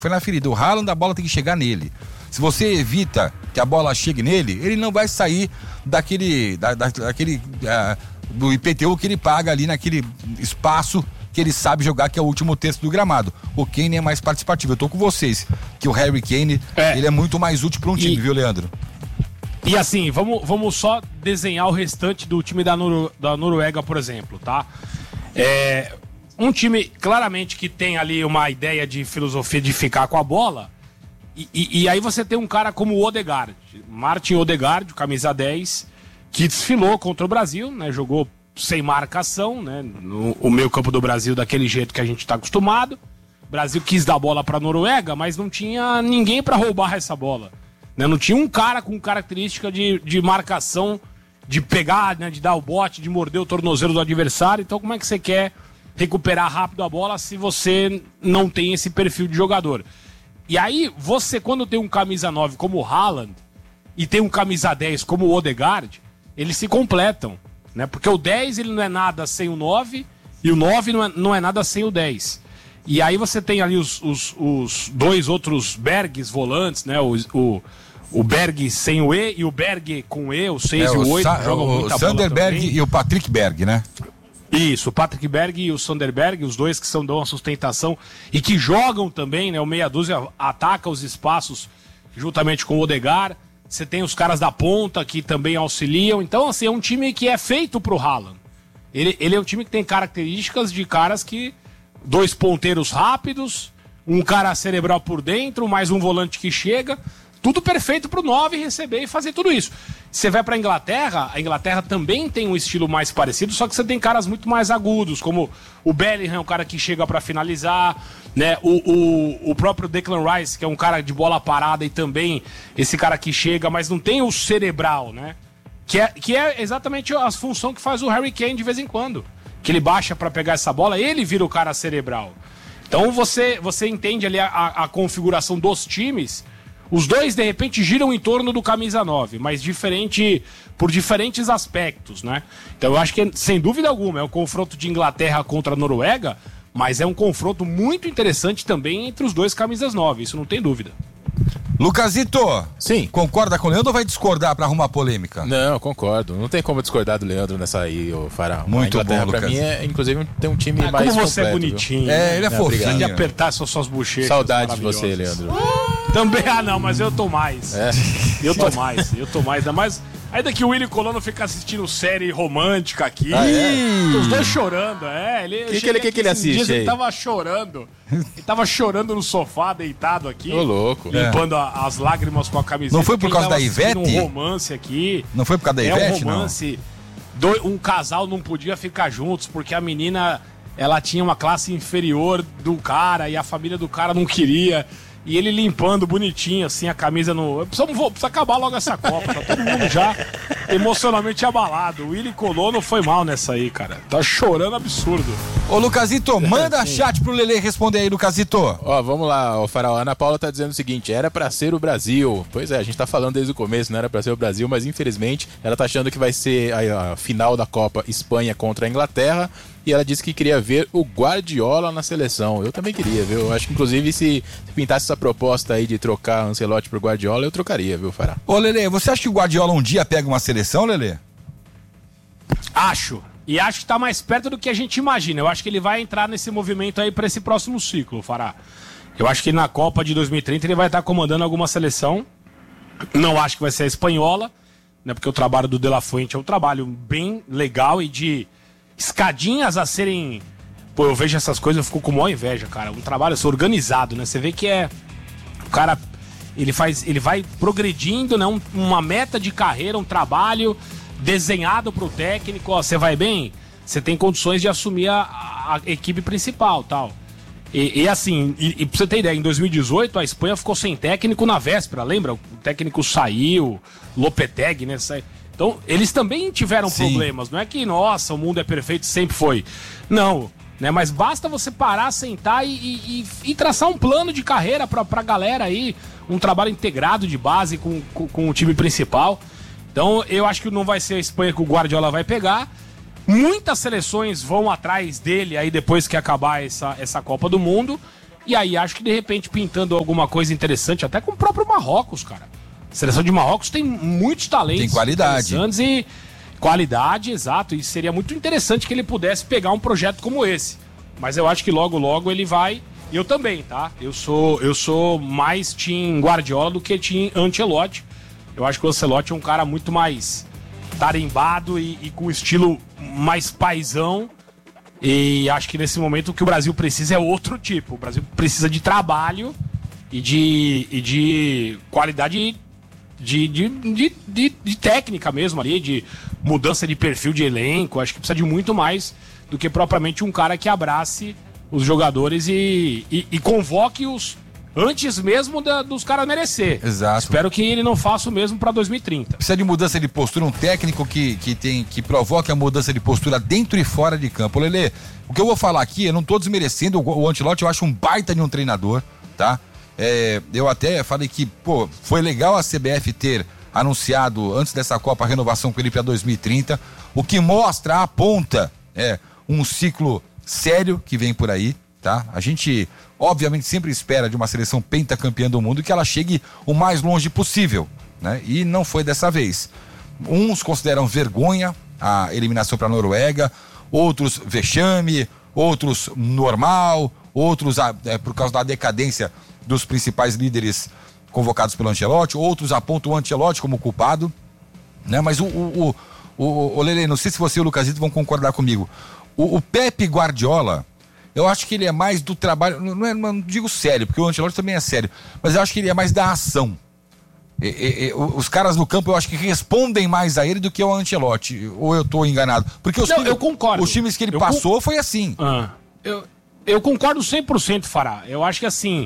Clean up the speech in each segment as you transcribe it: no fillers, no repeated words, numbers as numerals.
foi na ferida. O Haaland, a bola tem que chegar nele. Se você evita que a bola chegue nele, ele não vai sair do IPTU que ele paga ali naquele espaço que ele sabe jogar, que é o último terço do gramado. O Kane é mais participativo. Eu tô com vocês, que o Harry Kane, ele é muito mais útil para um time, viu, Leandro? E assim, vamos só desenhar o restante do time da Noruega, por exemplo, tá? Um time, claramente, que tem ali uma ideia de filosofia de ficar com a bola, e aí você tem um cara como o Odegaard, Martin Odegaard, camisa 10, que desfilou contra o Brasil, né? Jogou sem marcação, né? No meio campo do Brasil, daquele jeito que a gente tá acostumado. O Brasil quis dar a bola pra Noruega, mas não tinha ninguém pra roubar essa bola, né? Não tinha um cara com característica de marcação, de pegar, né? De dar o bote, de morder o tornozelo do adversário. Então como é que você quer recuperar rápido a bola se você não tem esse perfil de jogador? E aí, você, quando tem um camisa 9 como o Haaland e tem um camisa 10 como o Odegaard, eles se completam, né? Porque o 10 ele não é nada sem o 9 e o 9 não é nada sem o 10. E aí você tem ali os dois outros Bergs volantes, né? O Berg sem o E e o Berg com E, o 6 e o 8, jogam muita bola. O Sanderberg e o Patrick Berg, né? Isso, o Patrick Berg e o Sanderberg, os dois que dão a sustentação e que jogam também, né? O meia dúzia ataca os espaços juntamente com o Odegaard. Você tem os caras da ponta que também auxiliam. Então, assim, é um time que é feito pro Haaland. Ele é um time que tem características de caras que... Dois ponteiros rápidos, um cara cerebral por dentro, mais um volante que chega... Tudo perfeito pro 9 receber e fazer tudo isso. Você vai pra Inglaterra, a Inglaterra também tem um estilo mais parecido, só que você tem caras muito mais agudos, como o Bellingham, o cara que chega pra finalizar, né? O próprio Declan Rice, que é um cara de bola parada e também esse cara que chega, mas não tem o cerebral, né? Que é exatamente a função que faz o Harry Kane de vez em quando. Que ele baixa pra pegar essa bola, ele vira o cara cerebral. Então você entende ali a configuração dos times. Os dois, de repente, giram em torno do camisa 9, mas por diferentes aspectos, né? Então eu acho que, sem dúvida alguma, é um confronto de Inglaterra contra a Noruega, mas é um confronto muito interessante também entre os dois camisas 9, isso não tem dúvida. Lucasito, sim, concorda com o Leandro ou vai discordar pra arrumar polêmica? Não, concordo. Não tem como discordar do Leandro nessa aí, ô Fará. Muito bom, Lucas. Pra mim, inclusive, tem um time mais como você completo, é bonitinho. Viu? Ele é fofinho. De apertar suas bochechas. Saudade de você, Leandro. Também, não, mas eu tô mais. Eu tô mais. Ainda mais... Ainda que o Willy Colonna fica assistindo série romântica aqui. Os dois chorando, que ele assiste aí? Ele tava chorando. Ele tava chorando no sofá, deitado aqui. Ô, louco. Limpando as lágrimas com a camiseta. Não foi por causa da Ivete? Um romance aqui. Não foi por causa da Ivete, um romance. Um casal não podia ficar juntos porque a menina, ela tinha uma classe inferior do cara e a família do cara não queria. E ele limpando bonitinho, assim, a camisa no... Precisa acabar logo essa Copa, tá todo mundo já emocionalmente abalado. O Willy Colonna foi mal nessa aí, cara. Tá chorando absurdo. Ô, Lucasito, manda chat pro Lelê responder aí, Lucasito. Ó, vamos lá, o Faraó. A Ana Paula tá dizendo o seguinte, era pra ser o Brasil. Pois é, a gente tá falando desde o começo, não era pra ser o Brasil, mas infelizmente ela tá achando que vai ser a final da Copa Espanha contra a Inglaterra. E ela disse que queria ver o Guardiola na seleção. Eu também queria, viu? Eu acho que, inclusive, se pintasse essa proposta aí de trocar Ancelotti por Guardiola, eu trocaria, viu, Fará? Ô, Lelê, você acha que o Guardiola um dia pega uma seleção, Lelê? Acho. E acho que tá mais perto do que a gente imagina. Eu acho que ele vai entrar nesse movimento aí pra esse próximo ciclo, Fará. Eu acho que na Copa de 2030 ele vai estar comandando alguma seleção. Não acho que vai ser a espanhola, né? Porque o trabalho do De La Fuente é um trabalho bem legal e de... escadinhas a serem... Pô, eu vejo essas coisas, eu fico com maior inveja, cara. Um trabalho assim, organizado, né? Você vê que o cara, ele vai progredindo, né? Uma meta de carreira, um trabalho desenhado pro técnico. Ó, você vai bem, você tem condições de assumir a equipe principal, tal. E assim, pra você ter ideia, em 2018 a Espanha ficou sem técnico na véspera, lembra? O técnico saiu, Lopetegui, né? Então, eles também tiveram problemas. Não é que, nossa, o mundo é perfeito, sempre foi. Não, né? Mas basta você parar, sentar e traçar um plano de carreira pra galera aí, um trabalho integrado de base com o time principal. Então, eu acho que não vai ser a Espanha que o Guardiola vai pegar. Muitas seleções vão atrás dele aí depois que acabar essa Copa do Mundo. E aí acho que de repente pintando alguma coisa interessante, até com o próprio Marrocos, cara. A seleção de Marrocos tem muitos talentos. Tem qualidade. E qualidade, exato. E seria muito interessante que ele pudesse pegar um projeto como esse. Mas eu acho que logo, logo ele vai... Eu também, tá? Eu sou mais team Guardiola do que team Ancelotti. Eu acho que o Ancelotti é um cara muito mais tarimbado e com estilo mais paizão. E acho que nesse momento o que o Brasil precisa é outro tipo. O Brasil precisa de trabalho e de qualidade de técnica mesmo ali, de mudança de perfil de elenco. Acho que precisa de muito mais do que propriamente um cara que abrace os jogadores e convoque-os antes mesmo dos caras merecer. Exato. Espero que ele não faça o mesmo para 2030. Precisa de mudança de postura, um técnico que provoque a mudança de postura dentro e fora de campo. Lelê, o que eu vou falar aqui, eu não tô desmerecendo o Ancelotti, eu acho um baita de um treinador, tá? Eu até falei que, foi legal a CBF ter anunciado antes dessa Copa a renovação com ele para 2030, o que mostra, aponta, um ciclo sério que vem por aí, tá? A gente, obviamente, sempre espera de uma seleção pentacampeã do mundo que ela chegue o mais longe possível, né? E não foi dessa vez. Uns consideram vergonha a eliminação para a Noruega, outros vexame, outros normal, outros por causa da decadência dos principais líderes convocados pelo Ancelotti, outros apontam o Ancelotti como culpado, né? Mas o Lelê, não sei se você e o Lucasito vão concordar comigo. O Pepe Guardiola, eu acho que ele é mais do trabalho, não digo sério, porque o Ancelotti também é sério, mas eu acho que ele é mais da ação. Os caras no campo eu acho que respondem mais a ele do que ao Ancelotti, ou eu tô enganado? Porque eu concordo. Os times que ele passou foi assim. Eu concordo 100%, Fará. Eu acho que assim,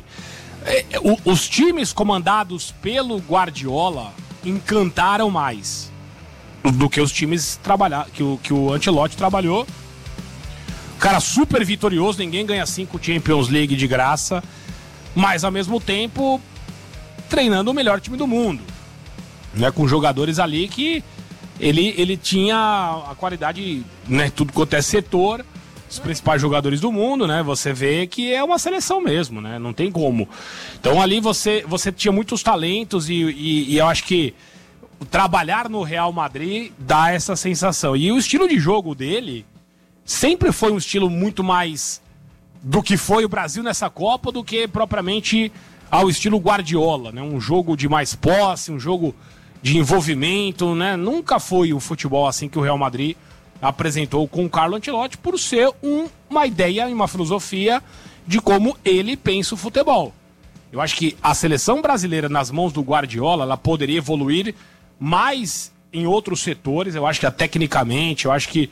os times comandados pelo Guardiola encantaram mais do que os times que o Ancelotti trabalhou. Cara super vitorioso, ninguém ganha 5 Champions League de graça, mas ao mesmo tempo treinando o melhor time do mundo, né? Com jogadores ali que ele tinha a qualidade, né? Tudo quanto é setor, os principais jogadores do mundo, né? Você vê que é uma seleção mesmo, né? Não tem como. Então ali você tinha muitos talentos e eu acho que trabalhar no Real Madrid dá essa sensação. E o estilo de jogo dele sempre foi um estilo muito mais do que foi o Brasil nessa Copa do que propriamente ao estilo Guardiola, né? Um jogo de mais posse, um jogo de envolvimento, né? Nunca foi o futebol assim que o Real Madrid apresentou com o Carlo Ancelotti por ser uma ideia e uma filosofia de como ele pensa o futebol. Eu acho que a seleção brasileira nas mãos do Guardiola, ela poderia evoluir mais em outros setores. Eu acho que tecnicamente, eu acho que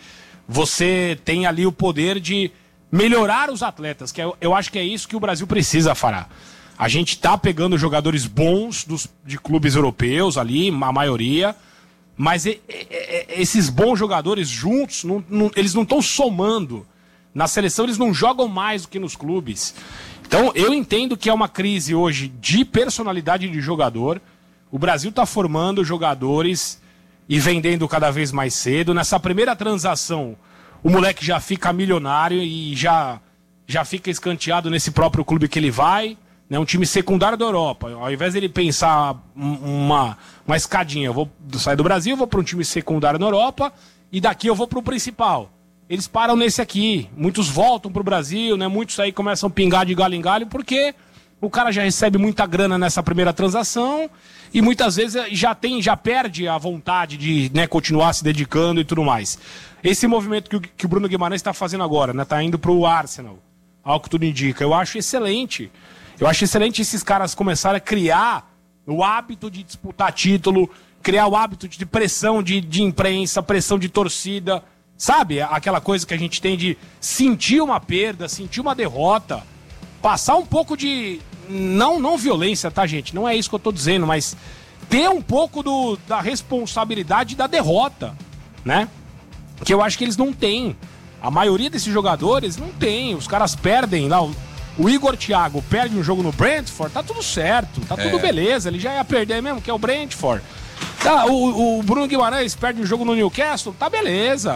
você tem ali o poder de melhorar os atletas, que eu acho que é isso que o Brasil precisa, Fará. A gente tá pegando jogadores bons de clubes europeus ali, a maioria, mas esses bons jogadores juntos, eles não estão somando. Na seleção eles não jogam mais do que nos clubes. Então eu entendo que é uma crise hoje de personalidade de jogador. O Brasil tá formando jogadores e vendendo cada vez mais cedo. Nessa primeira transação, o moleque já fica milionário e já fica escanteado nesse próprio clube que ele vai, né? Um time secundário da Europa. Ao invés dele pensar uma escadinha, eu vou sair do Brasil, vou para um time secundário na Europa e daqui eu vou para o principal. Eles param nesse aqui. Muitos voltam para o Brasil, né? Muitos aí começam a pingar de galho em galho porque o cara já recebe muita grana nessa primeira transação e muitas vezes já perde a vontade de, né, continuar se dedicando e tudo mais. Esse movimento que o Bruno Guimarães está fazendo agora, né, tá indo para o Arsenal, ao que tudo indica, eu acho excelente. Eu acho excelente esses caras começarem a criar o hábito de disputar título, criar o hábito de pressão de imprensa, pressão de torcida, sabe? Aquela coisa que a gente tem de sentir uma perda, sentir uma derrota, passar um pouco de... Não violência, tá, gente? Não é isso que eu tô dizendo, mas ter um pouco da responsabilidade da derrota, né? Que eu acho que eles não têm. A maioria desses jogadores não tem. Os caras perdem lá. O Igor Thiago perde um jogo no Brentford, tá tudo certo, tá tudo beleza. Ele já ia perder mesmo, que é o Brentford. Tá, o Bruno Guimarães perde um jogo no Newcastle, tá beleza.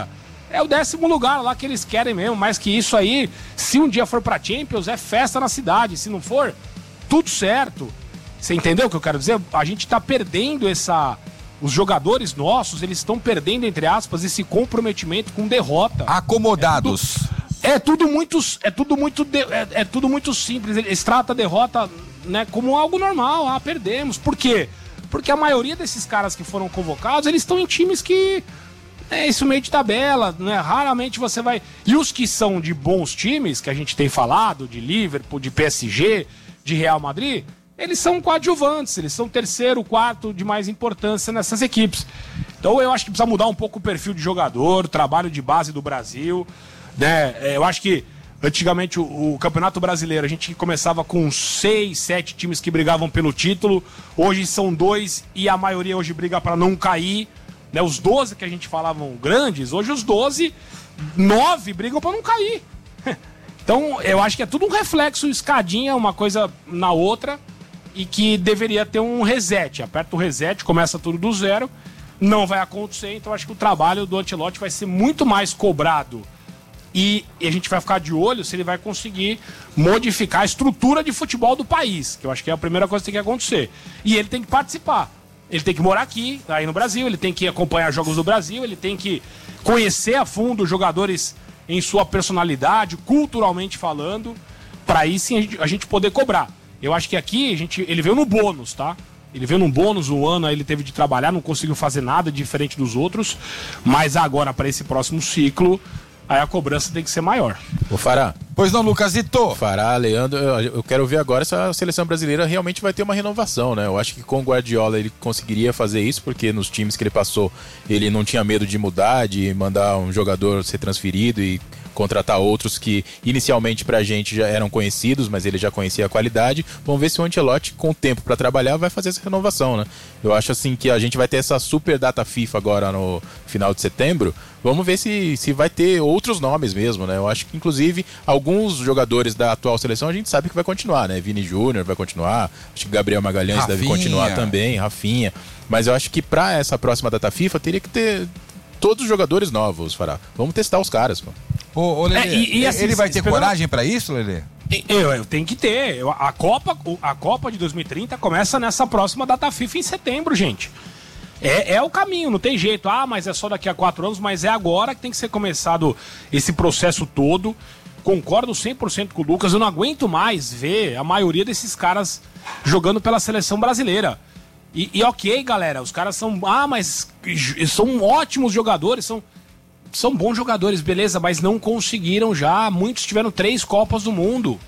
é o 10º lugar lá que eles querem mesmo, mas que isso aí, se um dia for pra Champions, é festa na cidade. Se não for, tudo certo. Você entendeu o que eu quero dizer? A gente tá perdendo os jogadores nossos, eles estão perdendo, entre aspas, esse comprometimento com derrota. Acomodados. É tudo muito simples. Eles tratam a derrota, né, como algo normal. Perdemos. Por quê? Porque a maioria desses caras que foram convocados, eles estão em times que isso meio de tabela, né? Raramente você vai... E os que são de bons times, que a gente tem falado, de Liverpool, de PSG, de Real Madrid, eles são coadjuvantes, eles são 3º, 4º de mais importância nessas equipes. Então eu acho que precisa mudar um pouco o perfil de jogador, o trabalho de base do Brasil, né? Eu acho que antigamente o Campeonato Brasileiro, a gente começava com 6, 7 times que brigavam pelo título, hoje são 2 e a maioria hoje briga para não cair, né? Os 12 que a gente falavam grandes, hoje os 12, 9 brigam para não cair. Então eu acho que é tudo um reflexo, escadinha, uma coisa na outra, e que deveria ter um reset. Aperta o reset, começa tudo do zero, não vai acontecer, então acho que o trabalho do Ancelotti vai ser muito mais cobrado. E a gente vai ficar de olho se ele vai conseguir modificar a estrutura de futebol do país, que eu acho que é a primeira coisa que tem que acontecer. E ele tem que participar. Ele tem que morar aqui, aí no Brasil, ele tem que acompanhar jogos do Brasil, ele tem que conhecer a fundo os jogadores em sua personalidade, culturalmente falando, para aí sim a gente poder cobrar. Eu acho que aqui ele veio no bônus, tá? Ele veio num bônus, um ano aí ele teve de trabalhar, não conseguiu fazer nada diferente dos outros, mas agora para esse próximo ciclo, aí a cobrança tem que ser maior. Ô Fará. Pois não, Lucasito? Fará, Leandro, eu quero ver agora se a seleção brasileira realmente vai ter uma renovação, né? Eu acho que com o Guardiola ele conseguiria fazer isso, porque nos times que ele passou, ele não tinha medo de mudar, de mandar um jogador ser transferido e contratar outros que inicialmente pra gente já eram conhecidos, mas ele já conhecia a qualidade. Vamos ver se o Ancelotti, com tempo pra trabalhar, vai fazer essa renovação, né? Eu acho assim que a gente vai ter essa super data FIFA agora no final de setembro. Vamos ver se vai ter outros nomes mesmo, né? Eu acho que, inclusive, alguns jogadores da atual seleção a gente sabe que vai continuar, né? Vini Júnior vai continuar, acho que Gabriel Magalhães deve continuar também, Rafinha. Mas eu acho que pra essa próxima data FIFA teria que ter todos os jogadores novos, Fará. Vamos testar os caras, pô. Ô, Lelê, assim, ele vai ter coragem pra isso, Lelê? Eu tenho que ter. A Copa de 2030 começa nessa próxima data FIFA em setembro, gente. É o caminho, não tem jeito. Mas é só daqui a 4 anos, mas é agora que tem que ser começado esse processo todo. Concordo 100% com o Lucas, eu não aguento mais ver a maioria desses caras jogando pela seleção brasileira. E ok, galera, os caras são... mas são ótimos jogadores, são bons jogadores, beleza, mas não conseguiram já. Muitos tiveram 3 Copas do Mundo.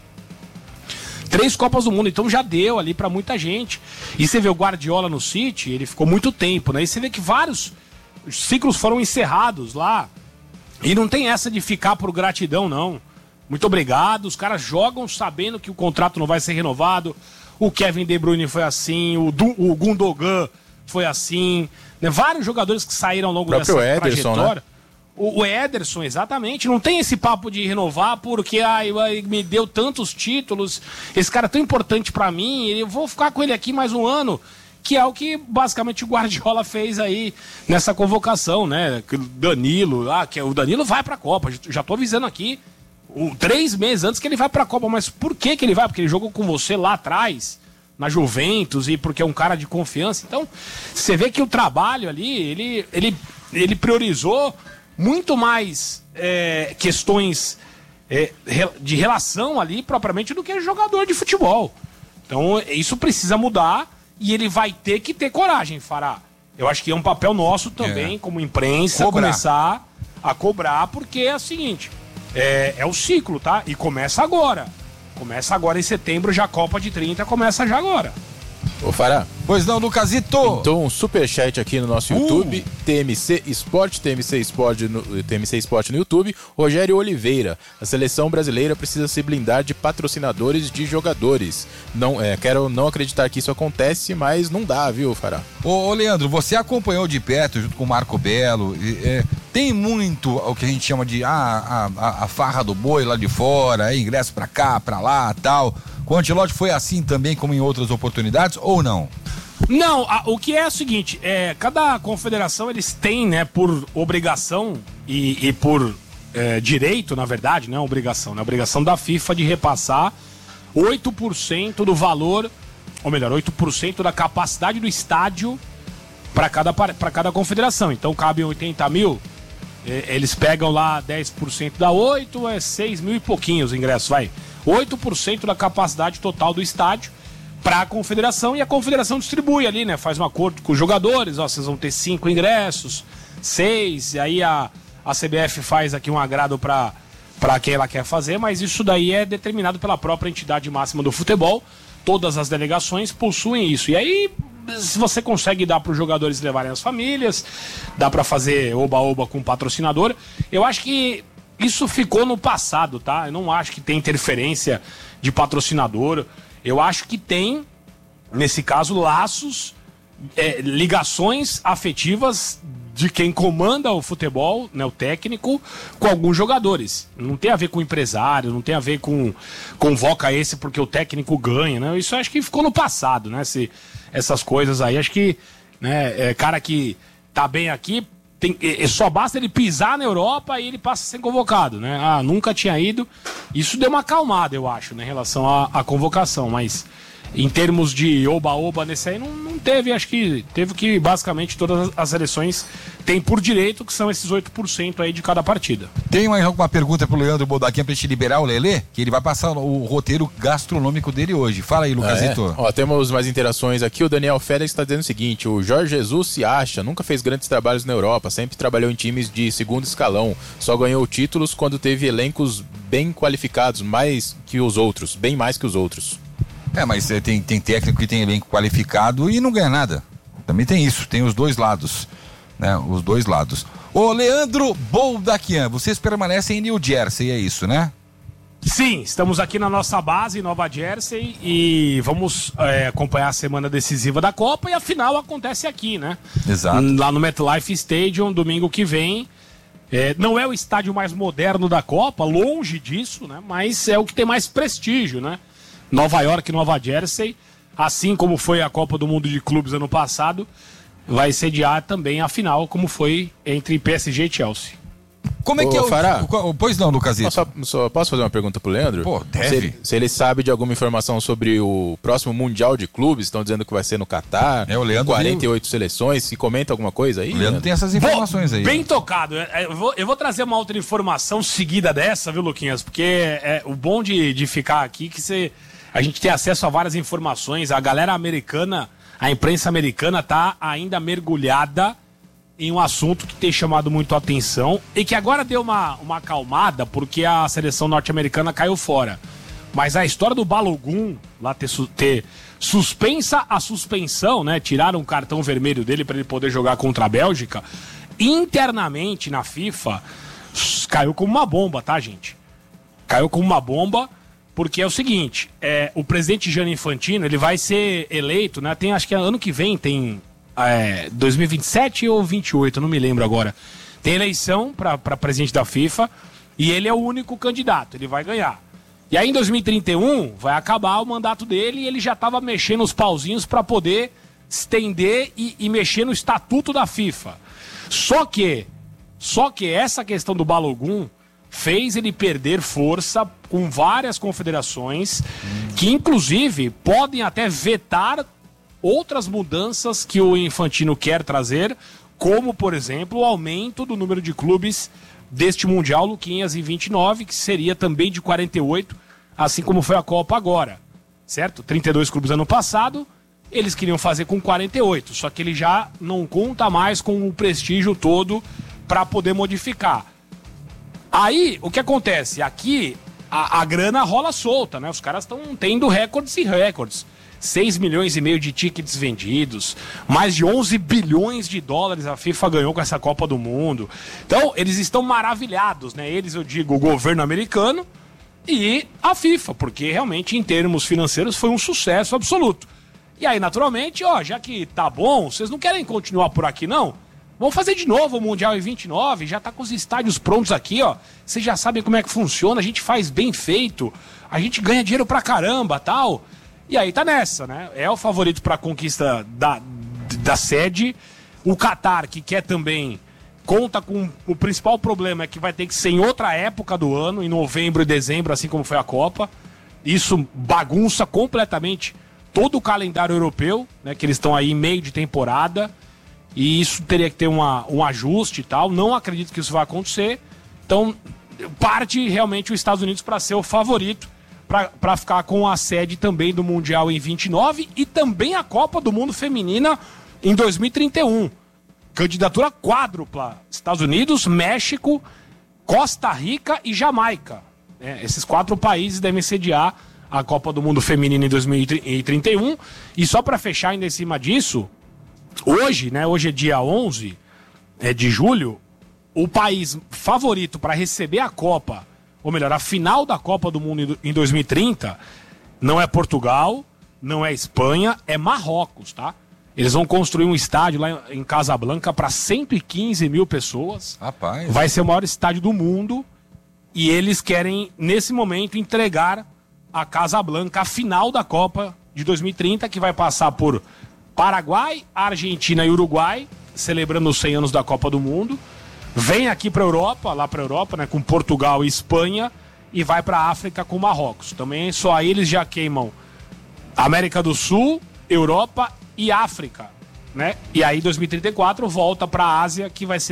3 Copas do Mundo, então já deu ali pra muita gente. E você vê o Guardiola no City, ele ficou muito tempo, né? E você vê que vários ciclos foram encerrados lá. E não tem essa de ficar por gratidão, não. Muito obrigado, os caras jogam sabendo que o contrato não vai ser renovado. O Kevin De Bruyne foi assim, o Gundogan foi assim, né? Vários jogadores que saíram ao longo dessa trajetória. Né? O Ederson, exatamente. Não tem esse papo de renovar porque me deu tantos títulos, esse cara é tão importante pra mim, eu vou ficar com ele aqui mais um ano. Que é o que basicamente o Guardiola fez aí nessa convocação, né? Danilo, o Danilo vai pra Copa, já tô avisando aqui. 3 meses antes que ele vai pra Copa, mas por que ele vai? Porque ele jogou com você lá atrás, na Juventus, e porque é um cara de confiança. Então, você vê que o trabalho ali, ele priorizou muito mais questões de relação ali, propriamente, do que jogador de futebol. Então, isso precisa mudar e ele vai ter que ter coragem, Fará. Eu acho que é um papel nosso também, como imprensa, começar a cobrar, porque é o seguinte... É o ciclo, tá? E começa agora. Começa agora em setembro, já a Copa de 30 começa já agora. Ô Fará. Pois não, Lucasito. Então um superchat aqui no nosso YouTube, TMC Sport no YouTube. Rogério Oliveira, a seleção brasileira precisa se blindar de patrocinadores de jogadores. Quero não acreditar que isso acontece, mas não dá, viu, Fará? Ô Leandro, você acompanhou de perto, junto com o Marco Belo, tem muito o que a gente chama de a farra do boi lá de fora, ingresso pra cá, pra lá, tal. Com o Ancelotti foi assim também como em outras oportunidades ou não? Não, o que é o seguinte, cada confederação eles têm, né, por obrigação e por direito, na verdade, não é obrigação, né? Obrigação da FIFA de repassar 8% do valor, ou melhor, 8% da capacidade do estádio para cada confederação. Então cabem 80 mil, eles pegam lá 10% da 8, 6 mil e pouquinhos ingressos, vai. 8% da capacidade total do estádio para a confederação, e a confederação distribui ali, né? Faz um acordo com os jogadores, ó, vocês vão ter 5 ingressos, 6, e aí a CBF faz aqui um agrado para quem ela quer fazer, mas isso daí é determinado pela própria entidade máxima do futebol. Todas as delegações possuem isso. E aí, se você consegue dar para os jogadores levarem as famílias, dá para fazer oba-oba com o patrocinador. Eu acho que isso ficou no passado, tá? Eu não acho que tem interferência de patrocinador. Eu acho que tem, nesse caso, laços, ligações afetivas de quem comanda o futebol, né, o técnico, com alguns jogadores. Não tem a ver com empresário, não tem a ver com convoca esse porque o técnico ganha, né? Isso acho que ficou no passado, né? Essas coisas aí, acho que, né, cara que tá bem aqui, só basta ele pisar na Europa e ele passa a ser convocado, né? Ah, nunca tinha ido. Isso deu uma acalmada, eu acho, né, em relação à convocação, mas em termos de oba-oba nesse aí, não teve. Acho que teve que basicamente todas as seleções têm por direito, que são esses 8% aí de cada partida. Tem mais alguma pergunta pro Leandro Boldaquinha pra gente liberar o Lelê? Que ele vai passar o roteiro gastronômico dele hoje. Fala aí, Lucasito. Ó, temos mais interações aqui. O Daniel Félix está dizendo o seguinte: o Jorge Jesus se acha, nunca fez grandes trabalhos na Europa, sempre trabalhou em times de segundo escalão, só ganhou títulos quando teve elencos bem qualificados, bem mais que os outros. Mas tem técnico que tem elenco qualificado e não ganha nada. Também tem isso, tem os dois lados, né? Os dois lados. Ô, Leandro Boldaquian, vocês permanecem em New Jersey, é isso, né? Sim, estamos aqui na nossa base em Nova Jersey e vamos acompanhar a semana decisiva da Copa, e a final acontece aqui, né? Exato. Lá no MetLife Stadium, domingo que vem. Não é o estádio mais moderno da Copa, longe disso, né? Mas é o que tem mais prestígio, né? Nova York, Nova Jersey, assim como foi a Copa do Mundo de Clubes ano passado, vai sediar também a final, como foi entre PSG e Chelsea. Como é que é Fará? Pois não, Lucasito. Só posso fazer uma pergunta pro Leandro? Pô, deve. Se ele sabe de alguma informação sobre o próximo Mundial de Clubes, estão dizendo que vai ser no Catar, o Leandro 48 seleções, se comenta alguma coisa aí? O Leandro tem essas informações aí. Bem tocado. Eu vou trazer uma outra informação seguida dessa, viu, Luquinhas? Porque o bom de ficar aqui que a gente tem acesso a várias informações. A galera americana, a imprensa americana tá ainda mergulhada em um assunto que tem chamado muito a atenção e que agora deu uma acalmada porque a seleção norte-americana caiu fora. Mas a história do Balogun lá ter suspensa a suspensão, né? Tiraram um cartão vermelho dele para ele poder jogar contra a Bélgica, internamente na FIFA, caiu como uma bomba, tá, gente? Caiu como uma bomba. Porque é o seguinte, o presidente Gianni Infantino, ele vai ser eleito, né? Acho que ano que vem tem 2027 ou 28, eu não me lembro agora. Tem eleição para presidente da FIFA e ele é o único candidato, ele vai ganhar. E aí em 2031 vai acabar o mandato dele e ele já estava mexendo os pauzinhos para poder estender e mexer no estatuto da FIFA. Só que essa questão do Balogun fez ele perder força com várias confederações que, inclusive, podem até vetar outras mudanças que o Infantino quer trazer, como, por exemplo, o aumento do número de clubes deste Mundial, Luquinhas, em 29, que seria também de 48, assim como foi a Copa agora, certo? 32 clubes ano passado, eles queriam fazer com 48, só que ele já não conta mais com o prestígio todo para poder modificar. Aí, o que acontece? Aqui, a grana rola solta, né? Os caras estão tendo recordes e recordes. 6 milhões e meio de tickets vendidos, mais de 11 bilhões de dólares a FIFA ganhou com essa Copa do Mundo. Então, eles estão maravilhados, né? Eles, eu digo, o governo americano e a FIFA, porque realmente, em termos financeiros, foi um sucesso absoluto. E aí, naturalmente, já que tá bom, vocês não querem continuar por aqui, não? Vamos fazer de novo o Mundial em 29, já tá com os estádios prontos aqui, ó. Vocês já sabem como é que funciona, a gente faz bem feito, a gente ganha dinheiro pra caramba, tal. E aí tá nessa, né? É o favorito pra conquista da sede. O Catar, que quer também conta com o principal problema é que vai ter que ser em outra época do ano, em novembro e dezembro, assim como foi a Copa. Isso bagunça completamente todo o calendário europeu, né, que eles estão aí em meio de temporada, e isso teria que ter um ajuste e tal. Não acredito que isso vai acontecer. Então, parte realmente os Estados Unidos para ser o favorito, para ficar com a sede também do Mundial em 29 e também a Copa do Mundo Feminina em 2031. Candidatura quádrupla: Estados Unidos, México, Costa Rica e Jamaica. Esses 4 países devem sediar a Copa do Mundo Feminina em 2031. E só para fechar ainda em cima disso, hoje é dia 11 de julho, o país favorito para receber a Copa, ou melhor, a final da Copa do Mundo em 2030, não é Portugal, não é Espanha, é Marrocos, tá? Eles vão construir um estádio lá em Casablanca para 115 mil pessoas. Rapaz. Vai ser o maior estádio do mundo. E eles querem, nesse momento, entregar a Casablanca a final da Copa de 2030, que vai passar por Paraguai, Argentina e Uruguai, celebrando os 100 anos da Copa do Mundo. Vem aqui para Europa, né, com Portugal e Espanha, e vai para a África com Marrocos. Também só aí eles já queimam América do Sul, Europa e África, né? E aí 2034 volta para a Ásia, que vai ser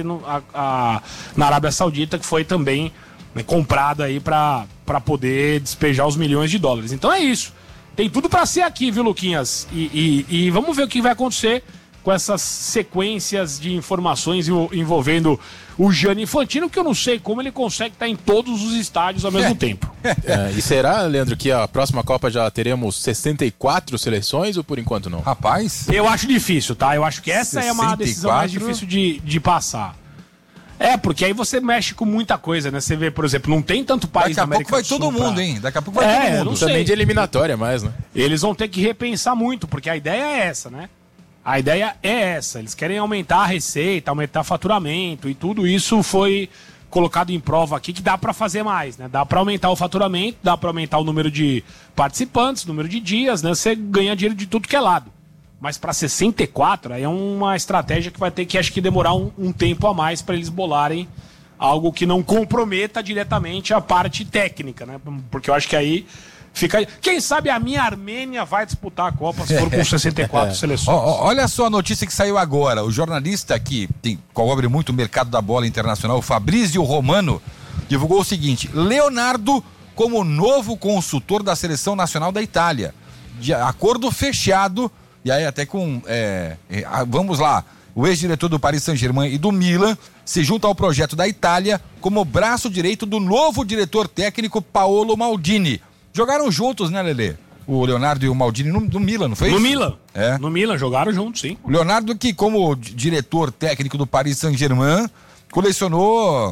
na Arábia Saudita, que foi também, né, comprada aí para poder despejar os milhões de dólares. Então é isso. Tem tudo para ser aqui, viu, Luquinhas? E vamos ver o que vai acontecer com essas sequências de informações envolvendo o Gianni Infantino, que eu não sei como ele consegue estar em todos os estádios ao mesmo tempo. E será, Leandro, que a próxima Copa já teremos 64 seleções ou por enquanto não? Rapaz. Eu acho difícil, tá? Eu acho que essa 64... é uma decisão mais difícil de passar. Porque aí você mexe com muita coisa, né? Você vê, por exemplo, não tem tanto país na América do Sul. Daqui a pouco vai todo mundo, hein? Daqui a pouco vai todo mundo. Também de eliminatória mais, né? Eles vão ter que repensar muito, porque a ideia é essa, né? A ideia é essa. Eles querem aumentar a receita, aumentar o faturamento, e tudo isso foi colocado em prova aqui, que dá pra fazer mais, né? Dá pra aumentar o faturamento, dá pra aumentar o número de participantes, o número de dias, né? Você ganha dinheiro de tudo que é lado. Mas para 64 aí é uma estratégia que vai ter que, acho que, demorar um tempo a mais para eles bolarem algo que não comprometa diretamente a parte técnica, né? Porque eu acho que aí fica... Quem sabe a minha Armênia vai disputar a Copa se for com 64 seleções. Olha só a notícia que saiu agora. O jornalista que cobre muito o mercado da bola internacional, Fabrício Romano, divulgou o seguinte: Leonardo como novo consultor da Seleção Nacional da Itália. De acordo fechado. E aí até com, vamos lá, o ex-diretor do Paris Saint-Germain e do Milan se junta ao projeto da Itália como braço direito do novo diretor técnico Paolo Maldini. Jogaram juntos, né, Lelê? O Leonardo e o Maldini no Milan, não foi isso? No Milan. No Milan, jogaram juntos, sim. O Leonardo, que como diretor técnico do Paris Saint-Germain, colecionou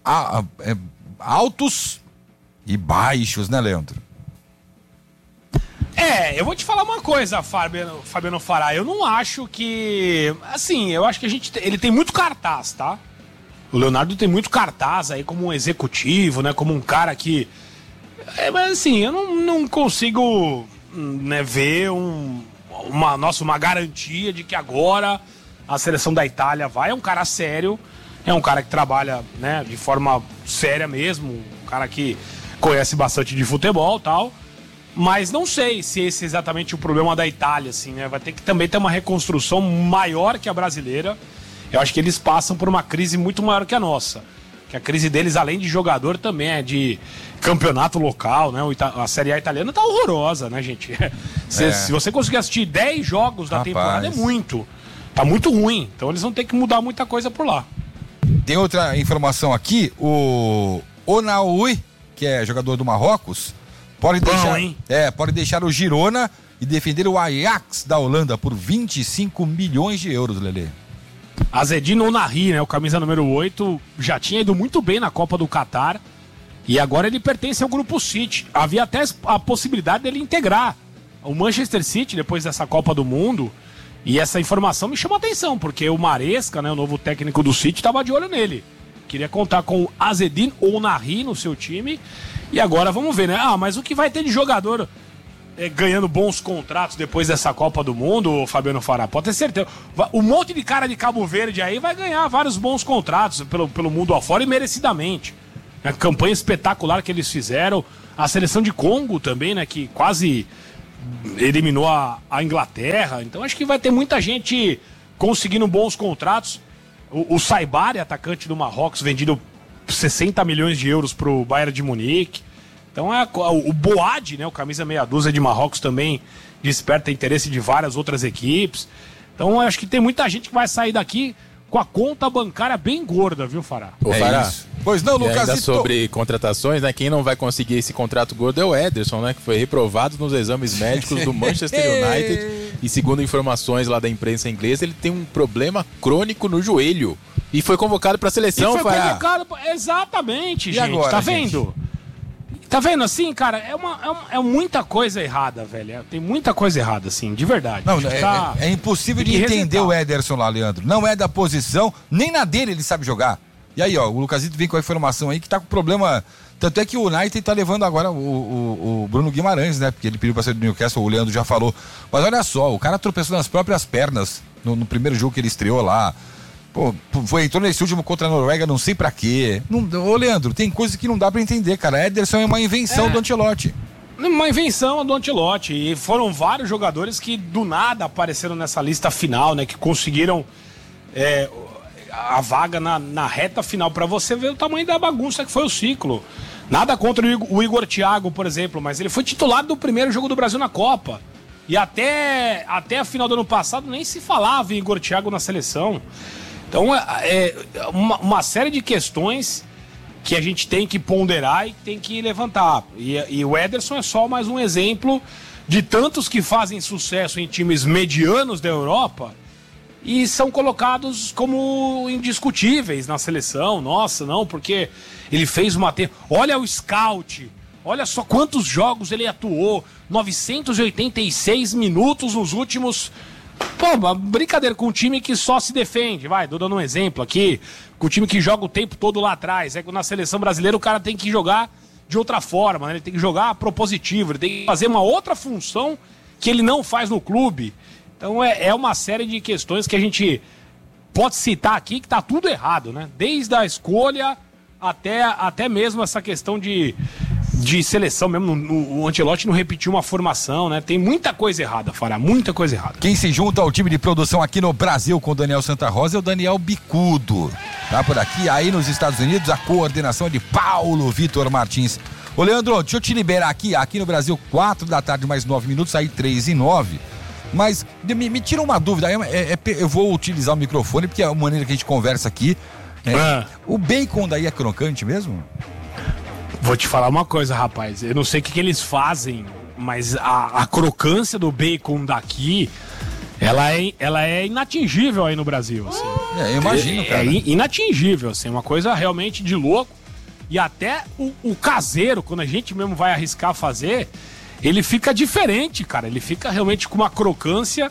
altos e baixos, né, Leandro? Eu vou te falar uma coisa, Fabiano Fará. Eu não acho que... Assim, eu acho que ele tem muito cartaz, tá? O Leonardo tem muito cartaz aí como um executivo, né? Como um cara que... mas assim, eu não consigo, né, ver uma garantia de que agora a seleção da Itália vai. É um cara sério, é um cara que trabalha, né, de forma séria mesmo, um cara que conhece bastante de futebol e tal. Mas não sei se esse é exatamente o problema da Itália, assim, né? Vai ter que também ter uma reconstrução maior que a brasileira. Eu acho que eles passam por uma crise muito maior que a nossa. Que a crise deles, além de jogador, também é de campeonato local, né? A Série A italiana tá horrorosa, né, gente? Se você conseguir assistir 10 jogos da temporada, é muito. Tá muito ruim. Então eles vão ter que mudar muita coisa por lá. Tem outra informação aqui. O Onaoui, que é jogador do Marrocos, pode deixar o Girona e defender o Ajax da Holanda por 25 milhões de euros, Lelê. Azedine Onahi, né, o camisa número 8, já tinha ido muito bem na Copa do Catar e agora ele pertence ao Grupo City. Havia até a possibilidade dele integrar o Manchester City depois dessa Copa do Mundo, e essa informação me chama a atenção, porque o Maresca, né, o novo técnico do City, estava de olho nele. Queria contar com o Azedine Onahi no seu time. E agora vamos ver, né? Mas o que vai ter de jogador ganhando bons contratos depois dessa Copa do Mundo, Fabiano Fará. Pode ter certeza. Um monte de cara de Cabo Verde aí vai ganhar vários bons contratos pelo mundo afora e merecidamente. A campanha espetacular que eles fizeram. A seleção de Congo também, né? Que quase eliminou a Inglaterra. Então acho que vai ter muita gente conseguindo bons contratos. O Saibari, atacante do Marrocos, vendido 60 milhões de euros pro Bayern de Munique. Então o Boad, né, o camisa meia dúzia de Marrocos também desperta interesse de várias outras equipes. Então acho que tem muita gente que vai sair daqui com a conta bancária bem gorda, viu, Fará? Ô, Fará, isso. Pois não, Lucas. Ainda sobre contratações, né? Quem não vai conseguir esse contrato gordo é o Ederson, né? Que foi reprovado nos exames médicos do Manchester United. E segundo informações lá da imprensa inglesa, ele tem um problema crônico no joelho. E foi convocado para a seleção, Fará. Exatamente, E gente. agora, tá gente? vendo? Tá vendo assim, cara? É muita coisa errada, velho. Tem muita coisa errada, assim, de verdade. Não, é impossível de entender resetar o Ederson lá, Leandro. Não é da posição, nem na dele ele sabe jogar. E aí, ó, o Lucasito vem com a informação aí que tá com problema. Tanto é que o United tá levando agora o Bruno Guimarães, né? Porque ele pediu pra sair do Newcastle, o Leandro já falou. Mas olha só, o cara tropeçou nas próprias pernas no primeiro jogo que ele estreou lá. Pô, entrou nesse último contra a Noruega, não sei pra quê. Ô, Leandro, tem coisa que não dá pra entender, cara. Ederson é uma invenção do Ancelotti. Uma invenção do Ancelotti. E foram vários jogadores que do nada apareceram nessa lista final, né? Que conseguiram a vaga na reta final. Pra você ver o tamanho da bagunça que foi o ciclo. Nada contra o Igor Thiago, por exemplo, mas ele foi titular do primeiro jogo do Brasil na Copa. E até a final do ano passado nem se falava em Igor Thiago na seleção. Então, uma série de questões que a gente tem que ponderar e tem que levantar. E o Ederson é só mais um exemplo de tantos que fazem sucesso em times medianos da Europa e são colocados como indiscutíveis na seleção. Nossa, não, porque ele fez uma... Olha o scout, olha só quantos jogos ele atuou, 986 minutos nos últimos... Pô, brincadeira com um time que só se defende, tô dando um exemplo aqui, com o time que joga o tempo todo lá atrás, que na seleção brasileira o cara tem que jogar de outra forma, né? Ele tem que jogar propositivo, ele tem que fazer uma outra função que ele não faz no clube. Então é uma série de questões que a gente pode citar aqui que tá tudo errado, né? Desde a escolha até mesmo essa questão de seleção mesmo, o Ancelotti não repetiu uma formação, né? Tem muita coisa errada, Fará, muita coisa errada. Quem se junta ao time de produção aqui no Brasil com o Daniel Santa Rosa é o Daniel Bicudo. Tá por aqui, aí nos Estados Unidos, a coordenação é de Paulo Vitor Martins. Ô, Leandro, deixa eu te liberar aqui no Brasil, 4 da tarde, mais 9 minutos, aí 3:09. Mas me tira uma dúvida, eu vou utilizar o microfone, porque é a maneira que a gente conversa aqui. O bacon daí é crocante mesmo? Vou te falar uma coisa, rapaz. Eu não sei o que eles fazem, mas a crocância do bacon daqui, ela é inatingível aí no Brasil. Assim. Eu imagino, cara. É inatingível, assim, uma coisa realmente de louco. E até o caseiro, quando a gente mesmo vai arriscar fazer, ele fica diferente, cara. Ele fica realmente com uma crocância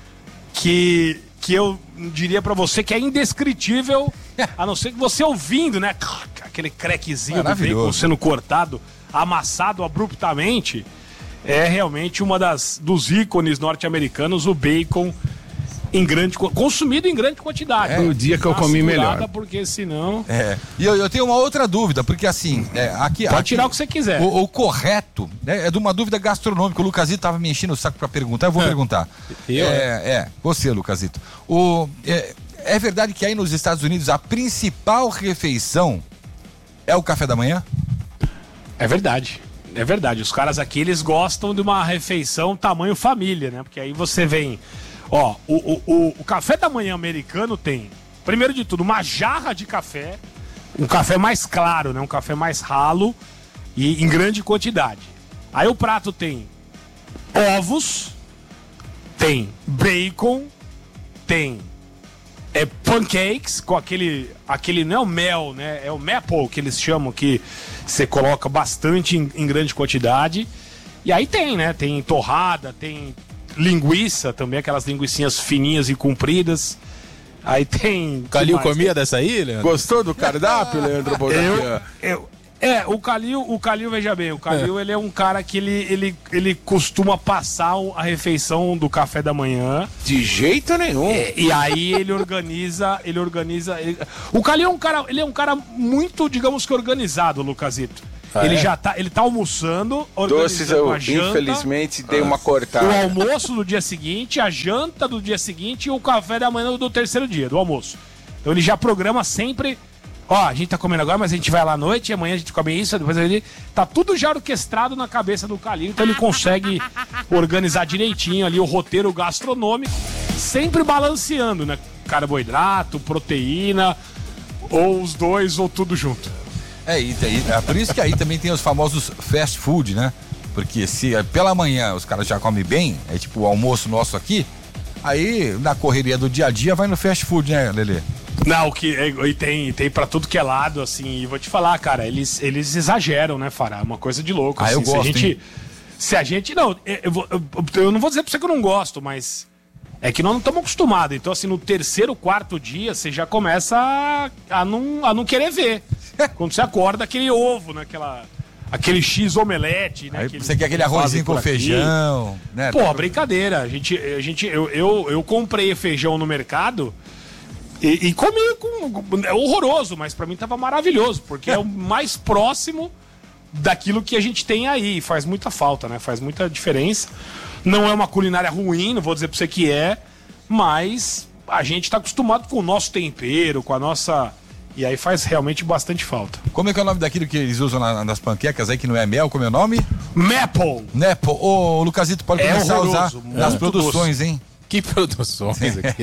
que eu diria pra você que é indescritível, a não ser que você ouvindo, né? Aquele crequezinho do bacon sendo cortado, amassado abruptamente. É realmente uma dos ícones norte-americanos, o bacon consumido em grande quantidade. O dia que eu comi melhor. Porque senão... E eu tenho uma outra dúvida, porque assim... Pode tirar o que você quiser. O correto, né, é de uma dúvida gastronômica. O Lucasito tava me enchendo o saco pra perguntar, eu vou perguntar. Você, Lucasito. É verdade que aí nos Estados Unidos a principal refeição é o café da manhã? É verdade. É verdade. Os caras aqui, eles gostam de uma refeição tamanho família, né? Porque aí você vem... Ó, o café da manhã americano tem, primeiro de tudo, uma jarra de café, um café mais claro, né? Um café mais ralo e em grande quantidade. Aí o prato tem ovos, tem bacon, tem pancakes com aquele não é o mel, né? É o maple que eles chamam, que você coloca bastante em grande quantidade. E aí tem, né? Tem torrada, tem linguiça também, aquelas linguicinhas fininhas e compridas. Aí tem... Calil comia dessa aí, Leandro? Gostou do cardápio, Leandro Bodaquian? O Calil, veja bem, o Calil ele é um cara que ele costuma passar a refeição do café da manhã. De jeito nenhum. E aí ele organiza. O Calil é um cara muito, digamos que organizado, Lucasito. Ele tá almoçando, doces eu, a janta, infelizmente, dei uma cortada. O almoço do dia seguinte, a janta do dia seguinte e o café da manhã do terceiro dia, do almoço. Então ele já programa sempre. A gente tá comendo agora, mas a gente vai lá à noite, e amanhã a gente come isso, depois tá tudo já orquestrado na cabeça do Calil, então ele consegue organizar direitinho ali o roteiro gastronômico, sempre balanceando, né? Carboidrato, proteína, ou os dois, ou tudo junto. É por isso que aí também tem os famosos fast food, né? Porque se pela manhã os caras já comem bem, é tipo o almoço nosso aqui, aí na correria do dia a dia vai no fast food, né, Lelê? Não, tem pra tudo que é lado, assim, e vou te falar, cara, eles exageram, né, Fará? É uma coisa de louco. Assim, eu gosto, se a gente, não, eu não vou dizer pra você que eu não gosto, mas é que nós não estamos acostumados. Então, assim, no terceiro, quarto dia, você já começa a não querer ver. Quando você acorda, aquele ovo, né, aquele X omelete, né? Aí você quer aquele arrozinho com feijão, né? Pô, brincadeira. Eu comprei feijão no mercado e comi é horroroso, mas pra mim tava maravilhoso, porque é o mais próximo daquilo que a gente tem aí. Faz muita falta, né? Faz muita diferença. Não é uma culinária ruim, não vou dizer pra você que é, mas a gente tá acostumado com o nosso tempero, com a nossa... E aí faz realmente bastante falta. Como é que é o nome daquilo que eles usam nas panquecas aí, que não é mel? Como é o nome? Maple. Ô, Lucasito, pode começar a usar nas produções, hein? Que produções aqui.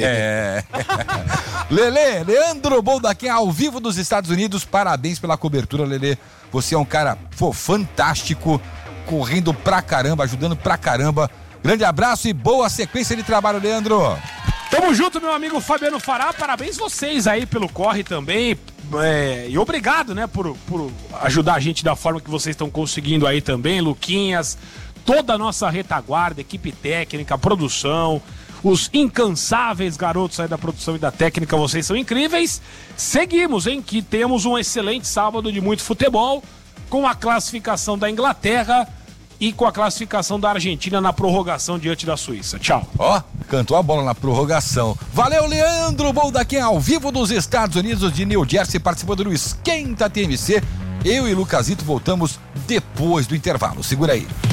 Lelê, Leandro Boldaquim, ao vivo dos Estados Unidos, parabéns pela cobertura, Lelê. Você é um cara, fantástico, correndo pra caramba, ajudando pra caramba. Grande abraço e boa sequência de trabalho, Leandro. Tamo junto, meu amigo Fabiano Fará. Parabéns vocês aí pelo corre também. E obrigado, né, por ajudar a gente da forma que vocês estão conseguindo aí também, Luquinhas, toda a nossa retaguarda, equipe técnica, produção, os incansáveis garotos aí da produção e da técnica, vocês são incríveis. Seguimos, hein, que temos um excelente sábado de muito futebol, com a classificação da Inglaterra e com a classificação da Argentina na prorrogação diante da Suíça. Tchau. Cantou a bola na prorrogação. Valeu, Leandro Boldaquim, ao vivo dos Estados Unidos de New Jersey, participando do Esquenta TMC. Eu e Lucasito voltamos depois do intervalo. Segura aí.